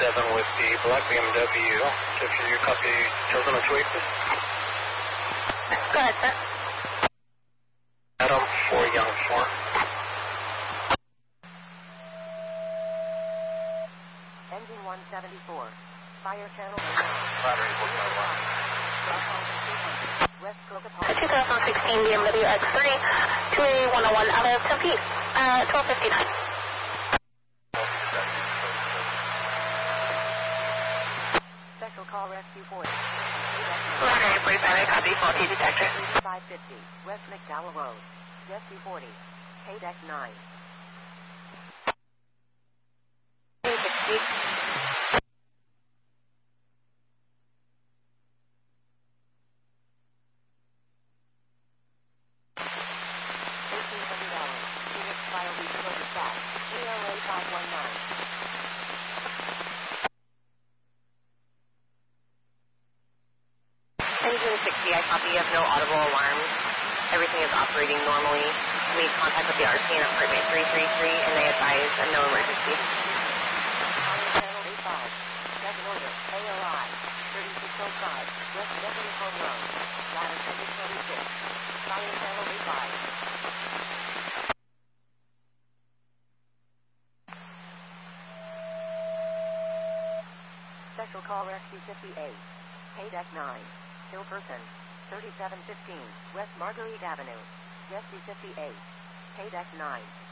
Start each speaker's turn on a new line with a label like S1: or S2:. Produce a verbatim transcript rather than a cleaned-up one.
S1: seven with the black B M W. If you copy, tells on its way, please.
S2: Go ahead, sir.
S1: Adam four Young four.
S3: Engine one seventy-four. Fire channel.
S1: Battery one by one.
S3: West Coast
S2: twenty sixteen B M W X three, two A one oh one out of ten feet, uh, twelve fifty-nine.
S3: Special call rescue force.
S2: Battery forty-five, copy, faulty detector.
S3: five fifty, West McDowell Road. Rescue forty. K D E C nine.
S2: three sixty.
S3: thirteen hundred dollars. Phoenix file return dispatch. A L A five one nine.
S2: Engine sixty, I copy, you have no audible alarms. Everything is operating normally. We made contact with the R T N apartment three three three, and they advised a no emergency.
S3: Fire channel A five. Second order. A O I. thirty-six oh five. West Beverly Home Road. Ladder twenty twenty-six. Fire channel A five. Special call rescue fifty-eight. K D E C nine. Kill person. thirty-seven fifteen. West Marguerite Avenue. Rescue fifty-eight. K D E C nine.